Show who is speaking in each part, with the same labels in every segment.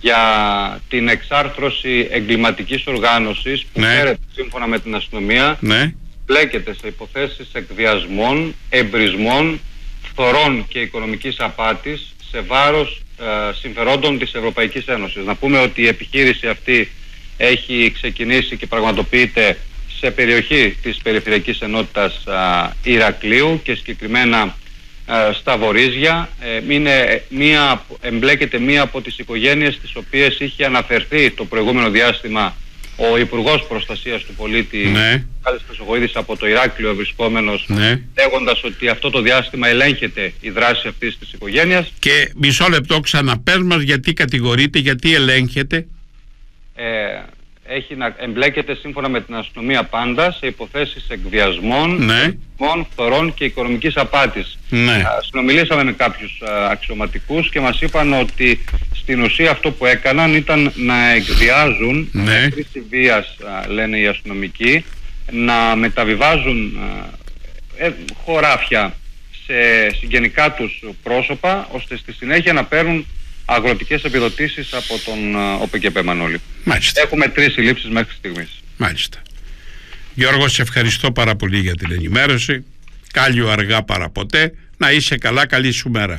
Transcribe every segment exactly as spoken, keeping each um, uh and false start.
Speaker 1: για την εξάρθρωση εγκληματικής οργάνωσης που
Speaker 2: ναι.
Speaker 1: φέρεται σύμφωνα με την αστυνομία,
Speaker 2: ναι.
Speaker 1: μπλέκεται σε υποθέσεις εκβιασμών, εμπρισμών, φθορών και οικονομικής απάτης σε βάρος ε, συμφερόντων της Ευρωπαϊκής Ένωσης. Να πούμε ότι η επιχείρηση αυτή έχει ξεκινήσει και πραγματοποιείται σε περιοχή της Περιφερειακής Ενότητας ε, Ηρακλείου και συγκεκριμένα ε, στα Βορίζια. Ε, είναι μία, εμπλέκεται μία από τις οικογένειες τις οποίες είχε αναφερθεί το προηγούμενο διάστημα ο Υπουργός Προστασίας του Πολίτη,
Speaker 2: ναι.
Speaker 1: Μιχάλης Χρυσοχοΐδης, από το Ηράκλειο βρισκόμενος,
Speaker 2: ναι.
Speaker 1: λέγοντας ότι αυτό το διάστημα ελέγχεται η δράση αυτής της οικογένειας.
Speaker 2: Και μισό λεπτό ξαναπες μας γιατί κατηγορείται, γιατί ελέγχεται.
Speaker 1: Ε, έχει να εμπλέκεται σύμφωνα με την αστυνομία πάντα σε υποθέσεις εκβιασμών,
Speaker 2: ναι.
Speaker 1: φθορών και οικονομικής απάτης.
Speaker 2: Ναι.
Speaker 1: Συνομιλήσαμε με κάποιους α, αξιωματικούς και μας είπαν ότι στην ουσία αυτό που έκαναν ήταν να εκβιάζουν,
Speaker 2: ναι.
Speaker 1: με χρήση βίας, α, λένε οι αστυνομικοί, να μεταβιβάζουν α, ε, χωράφια σε συγγενικά τους πρόσωπα, ώστε στη συνέχεια να παίρνουν αγροτικές επιδοτήσεις από τον ΟΠΚΠ Μανώλη.
Speaker 2: Μάλιστα.
Speaker 1: Έχουμε τρεις συλλήψεις μέχρι στιγμής.
Speaker 2: Μάλιστα. Γιώργο, σε ευχαριστώ πάρα πολύ για την ενημέρωση. Κάλιο αργά παρά ποτέ. Να είσαι καλά, καλή σου μέρα.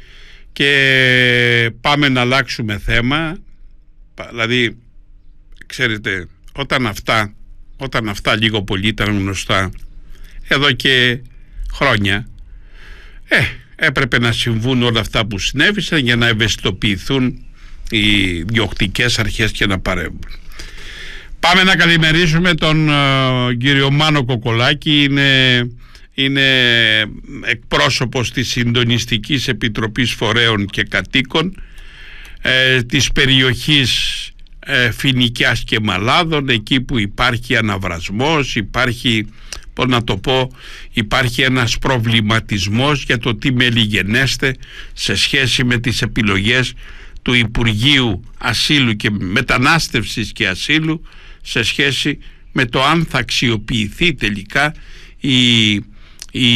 Speaker 2: Και πάμε να αλλάξουμε θέμα. Δηλαδή, ξέρετε, όταν αυτά, όταν αυτά λίγο πολύ ήταν γνωστά εδώ και χρόνια, ε, έπρεπε να συμβούν όλα αυτά που συνέβησαν για να ευαισθητοποιηθούν οι διοκτικές αρχές και να παρέμβουν. Πάμε να καλημερίσουμε τον uh, κύριο Μάνο Κοκολάκη. Είναι, είναι εκπρόσωπος της Συντονιστικής Επιτροπής Φορέων και Κατοίκων ε, της περιοχής ε, Φοινικιάς και Μαλάδων, εκεί που υπάρχει αναβρασμός, υπάρχει, πώς να το πω, υπάρχει ένας προβληματισμός για το τι μελιγενέστε σε σχέση με τις επιλογές του Υπουργείου Ασύλου και Μετανάστευσης και Ασύλου σε σχέση με το αν θα αξιοποιηθεί τελικά η, η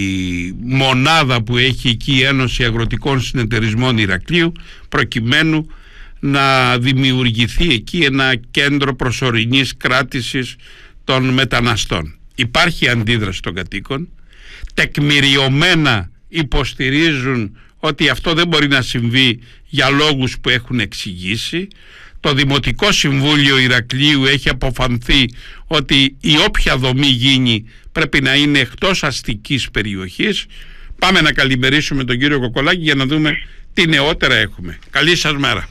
Speaker 2: μονάδα που έχει εκεί η Ένωση Αγροτικών Συνεταιρισμών Ηρακλείου, προκειμένου να δημιουργηθεί εκεί ένα κέντρο προσωρινής κράτησης των μεταναστών. Υπάρχει αντίδραση των κατοίκων, τεκμηριωμένα υποστηρίζουν ότι αυτό δεν μπορεί να συμβεί για λόγους που έχουν εξηγήσει. Το Δημοτικό Συμβούλιο Ηρακλείου έχει αποφανθεί ότι η όποια δομή γίνει πρέπει να είναι εκτός αστικής περιοχής. Πάμε να καλημερίσουμε τον κύριο Κοκολάκη για να δούμε τι νεότερα έχουμε. Καλή σας μέρα.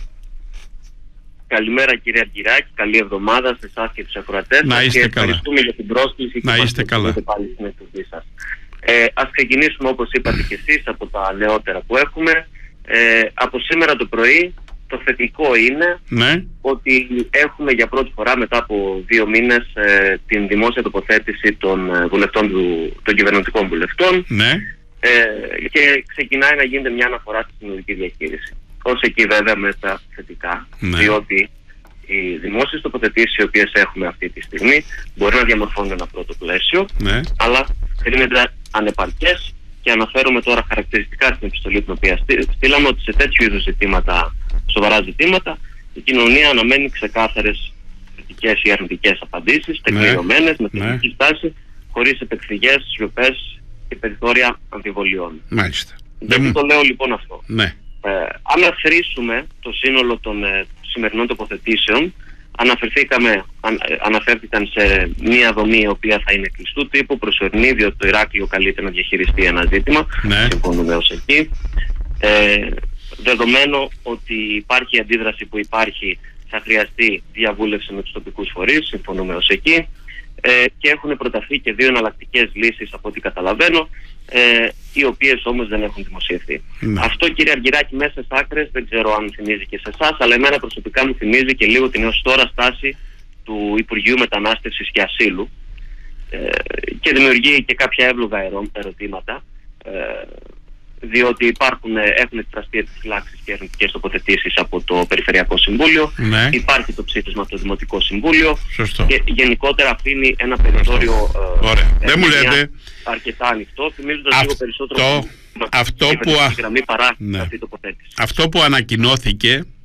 Speaker 3: Καλημέρα κύριε Αργυράκη, καλή εβδομάδα σε εσάς και τους ακροατές.
Speaker 2: Να είστε
Speaker 3: και
Speaker 2: καλά.
Speaker 3: Ευχαριστούμε για την πρόσκληση
Speaker 2: να
Speaker 3: και
Speaker 2: είστε καλά.
Speaker 3: πάλι στην εκπομπή σας. Ε, ας ξεκινήσουμε, όπως είπατε και εσείς, από τα νεότερα που έχουμε. Ε, από σήμερα το πρωί το θετικό είναι, ναι, ότι έχουμε για πρώτη φορά μετά από δύο μήνες ε, την δημόσια τοποθέτηση των βουλευτών του, των κυβερνητικών βουλευτών, ναι, ε, και ξεκινάει να γίνεται μια αναφορά στη συνολική διαχείριση. Ως εκεί βέβαια με τα θετικά, ναι, διότι οι δημόσιες τοποθετήσεις οι οποίες έχουμε αυτή τη στιγμή μπορεί να διαμορφώνουν ένα πρώτο πλαίσιο, ναι, αλλά κρίνεται ανεπαρκές, και αναφέρομαι τώρα χαρακτηριστικά στην επιστολή την οποία στείλαμε ότι σε τέτοιου είδους ζητήματα, σοβαρά ζητήματα, η κοινωνία αναμένει ξεκάθαρες θετικές ή αρνητικές απαντήσεις, τεκμηριωμένες, ναι, με θετική, ναι, στάση, χωρίς επεκφυγές, σιωπές και περιθώρια αμφιβολιών.
Speaker 2: Μάλιστα.
Speaker 3: Γιατί Δεν... το λέω λοιπόν αυτό.
Speaker 2: Ναι.
Speaker 3: Ε, αν αφρίσουμε το σύνολο των ε, σημερινών τοποθετήσεων, αναφερθήκαμε, αν, ε, αναφέρθηκαν σε μία δομή η οποία θα είναι κλειστού τύπου, προσωρινή, διότι το Ηράκλειο καλείται να διαχειριστεί ένα ζήτημα, ναι, συμφωνούμε ως εκεί. Ε, δεδομένο ότι υπάρχει αντίδραση που υπάρχει, θα χρειαστεί διαβούλευση με τους τοπικούς φορείς, συμφωνούμε ως εκεί. Ε, και έχουν προταθεί και δύο εναλλακτικές λύσεις από ό,τι καταλαβαίνω, ε, οι οποίες όμως δεν έχουν δημοσιευθεί. Ναι. Αυτό κύριε Αργυράκη μέσα στις άκρες δεν ξέρω αν θυμίζει και σε εσάς, αλλά εμένα προσωπικά μου θυμίζει και λίγο την έως τώρα στάση του Υπουργείου Μετανάστευσης και Ασύλου, ε, και δημιουργεί και κάποια εύλογα ερωτήματα, ε, διότι υπάρχουν, έχουν εκφραστεί επιφυλάξεις και αρνητικές τοποθετήσεις από το Περιφερειακό Συμβούλιο, ναι, υπάρχει το ψήφισμα από το Δημοτικό Συμβούλιο. Σωστό. Και γενικότερα αφήνει ένα περιθώριο ε,
Speaker 2: δεν μου λέτε,
Speaker 3: αρκετά ανοιχτό, θυμίζοντας αυτό, λίγο περισσότερο
Speaker 2: αυτό, που, α...
Speaker 3: γραμμή παρά, ναι,
Speaker 2: αυτή η τοποθέτηση. Αυτό που ανακοινώθηκε